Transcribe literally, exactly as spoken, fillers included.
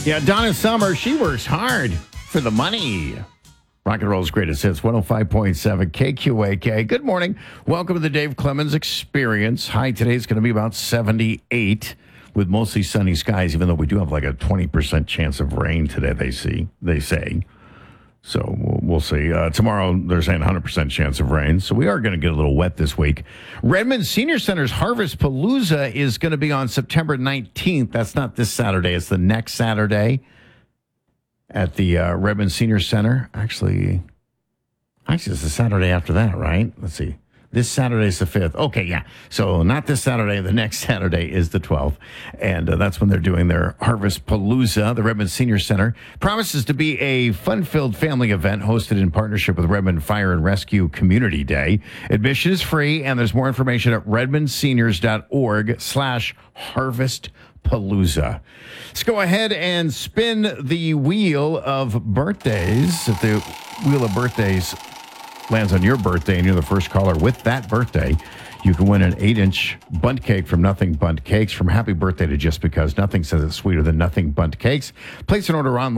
Yeah, Donna Summer, she works hard for the money. Rock and roll's greatest hits, one oh five point seven K Q A K. Good morning. Welcome to the Dave Clemens Experience. High today is going to be about seventy-eight with mostly sunny skies, even though we do have like a twenty percent chance of rain today, they see, they say. So we'll, we'll see. Uh, tomorrow, they're saying one hundred percent chance of rain. So we are going to get a little wet this week. Redmond Senior Center's Harvest Palooza is going to be on September nineteenth. That's not this Saturday. It's the next Saturday at the uh, Redmond Senior Center. Actually, actually, it's the Saturday after that, right? Let's see. This Saturday is the fifth. Okay, yeah. So not this Saturday. The next Saturday is the twelfth. And uh, that's when they're doing their Harvest Palooza. The Redmond Senior Center promises to be a fun-filled family event hosted in partnership with Redmond Fire and Rescue Community Day. Admission is free, and there's more information at redmondseniors.org slash harvest Palooza. Let's go ahead and spin the wheel of birthdays. If the wheel of birthdays lands on your birthday and you're the first caller with that birthday, you can win an eight-inch bundt cake from Nothing Bundt Cakes. From happy birthday to just because, nothing says it's sweeter than Nothing Bundt Cakes. Place an order online